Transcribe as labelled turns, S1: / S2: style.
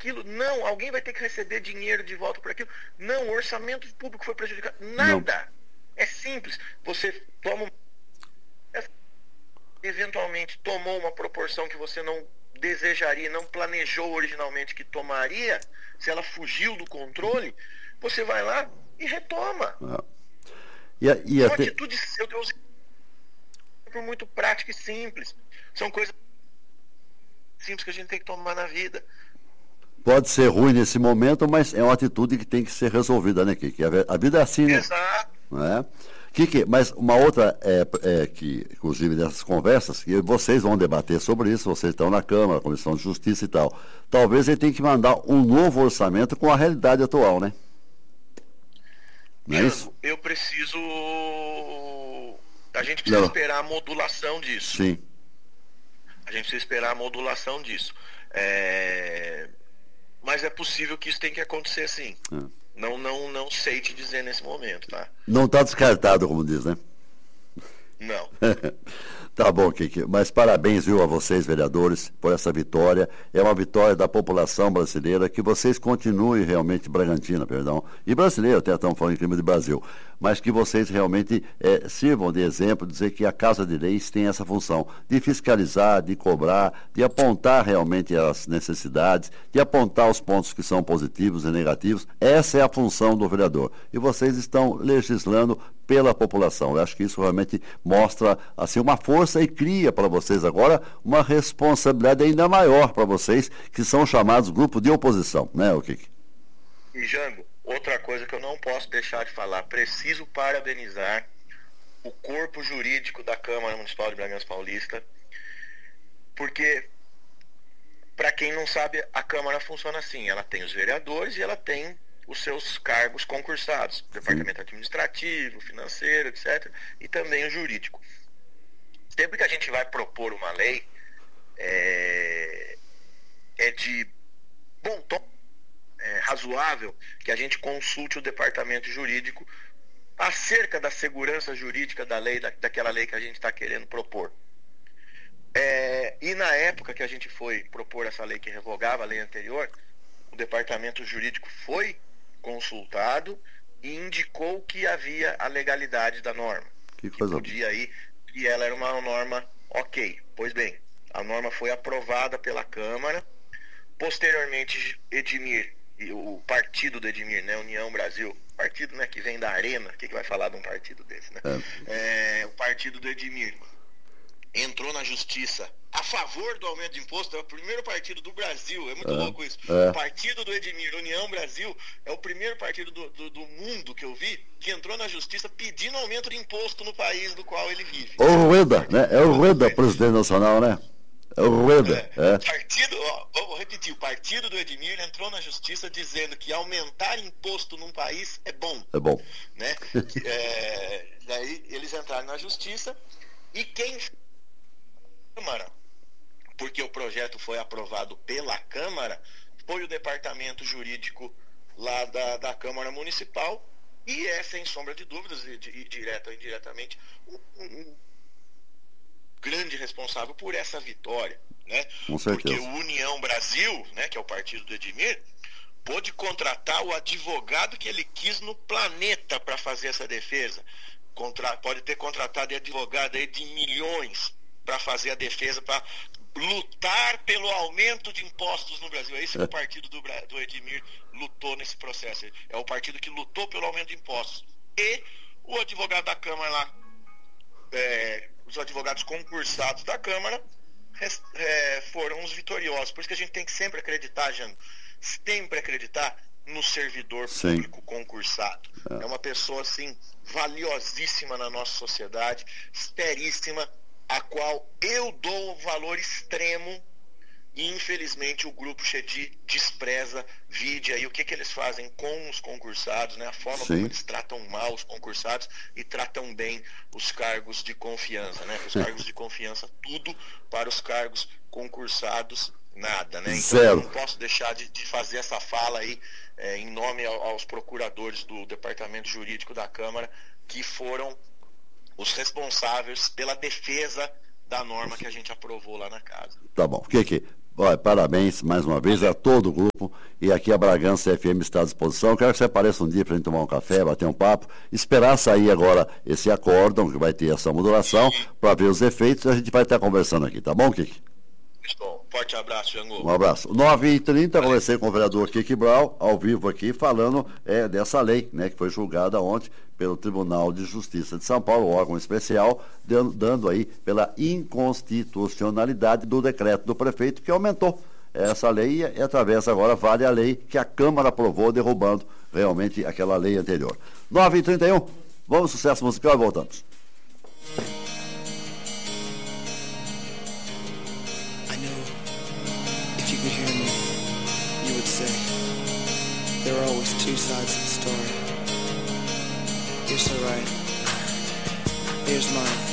S1: aquilo? Não. Alguém vai ter que receber dinheiro de volta por aquilo? Não. O orçamento público foi prejudicado? Nada. Não. É simples. Você toma... eventualmente tomou uma proporção que você não desejaria, não planejou originalmente que tomaria, se ela fugiu do controle, você vai lá e retoma. Uma atitude muito prática e simples. São coisas simples que a gente tem que tomar na vida.
S2: Pode ser ruim nesse momento, mas é uma atitude que tem que ser resolvida, né, Kiki? A vida é assim, né?
S1: Exato.
S2: Né? Kiki, mas uma outra, que inclusive nessas conversas, que vocês vão debater sobre isso, vocês estão na Câmara, Comissão de Justiça e tal, talvez ele tenha que mandar um novo orçamento com a realidade atual, né? Não é isso?
S1: Eu preciso... A gente precisa esperar a modulação disso.
S2: Sim.
S1: A gente precisa esperar a modulação disso. Mas é possível que isso tenha que acontecer sim. Não sei te dizer nesse momento, tá?
S2: Não está descartado, como diz, né?
S1: Não.
S2: Tá bom, Kiki. Mas parabéns, viu, a vocês, vereadores, por essa vitória. É uma vitória da população brasileira, que vocês continuem realmente, Bragantina, perdão, e brasileiro, até estamos falando em clima de Brasil, mas que vocês realmente sirvam de exemplo, dizer que a Casa de Leis tem essa função de fiscalizar, de cobrar, de apontar realmente as necessidades, de apontar os pontos que são positivos e negativos. Essa é a função do vereador. E vocês estão legislando pela população. Eu acho que isso realmente mostra assim uma força e cria para vocês agora uma responsabilidade ainda maior para vocês, que são chamados grupo de oposição, né, o Kiki?
S1: E Jango, outra coisa que eu não posso deixar de falar, preciso parabenizar o corpo jurídico da Câmara Municipal de Bragança Paulista, porque, para quem não sabe, a Câmara funciona assim, ela tem os vereadores e ela tem os seus cargos concursados, departamento administrativo, financeiro, etc., e também o jurídico. Sempre que a gente vai propor uma lei, é de bom tom, razoável, que a gente consulte o departamento jurídico acerca da segurança jurídica da lei, daquela lei que a gente está querendo propor. E na época que a gente foi propor essa lei que revogava a lei anterior, o departamento jurídico foi consultado e indicou que havia a legalidade da norma.
S2: Que coisa.
S1: Podia aí, e ela era uma norma ok. Pois bem, a norma foi aprovada pela Câmara. Posteriormente, Edmir, o partido do Edmir, né, União Brasil, partido, né, que vem da arena, o que vai falar de um partido desse, né? O partido do Edmir entrou na justiça a favor do aumento de imposto. É o primeiro partido do Brasil, é muito louco isso. O partido do Edmir, União Brasil, é o primeiro partido do mundo que eu vi que entrou na justiça pedindo aumento de imposto no país do qual ele vive.
S2: O Rueda, né? É o Rueda, presidente nacional, né? É o Rueda.
S1: Vou repetir, o partido do Edmir entrou na justiça dizendo que aumentar imposto num país é bom.
S2: É bom.
S1: Né? Daí eles entraram na justiça e quem... Câmara, porque o projeto foi aprovado pela Câmara, foi o departamento jurídico lá da Câmara Municipal, e é, sem sombra de dúvidas, direta ou indiretamente, um grande responsável por essa vitória, né?
S2: Com certeza.
S1: Porque o União Brasil, né, que é o partido do Edmir, pôde contratar o advogado que ele quis no planeta para fazer essa defesa. Pode ter contratado advogado aí de milhões para fazer a defesa, para lutar pelo aumento de impostos no Brasil. É isso que o partido do Edmir lutou nesse processo. É o partido que lutou pelo aumento de impostos. E o advogado da Câmara lá, os advogados concursados da Câmara, foram os vitoriosos. Por isso que a gente tem que sempre acreditar, Jango, sempre acreditar no servidor público concursado. É uma pessoa, assim, valiosíssima na nossa sociedade, seríssima, a qual eu dou valor extremo, e infelizmente o grupo Chedi despreza. Vide aí o que eles fazem com os concursados, né? A forma como eles tratam mal os concursados e tratam bem os cargos de confiança, né? Os cargos de confiança, tudo, para os cargos concursados, nada, né? Então eu não posso deixar de fazer essa fala aí, em nome aos procuradores do Departamento Jurídico da Câmara, que foram os responsáveis pela defesa da norma que a gente aprovou lá na casa.
S2: Tá bom. Kiki, Olha, parabéns mais uma vez a todo o grupo. E aqui a Bragança FM está à disposição. Quero que você apareça um dia para a gente tomar um café, bater um papo. Esperar sair agora esse acórdão, que vai ter essa modulação, para ver os efeitos. A gente vai estar conversando aqui, tá bom, Kiki?
S1: Bom, forte abraço, Jango.
S2: Um abraço. 9h30, conversei com o vereador Kiki Brau, ao vivo aqui, falando dessa lei, né, que foi julgada ontem pelo Tribunal de Justiça de São Paulo, órgão especial, dando aí pela inconstitucionalidade do decreto do prefeito que aumentou essa lei e através agora vale a lei que a Câmara aprovou, derrubando realmente aquela lei anterior. 9h31, vamos, sucesso musical e voltamos.
S3: If you could hear me, you would say, there are always two sides of the story. You're so right. Here's mine.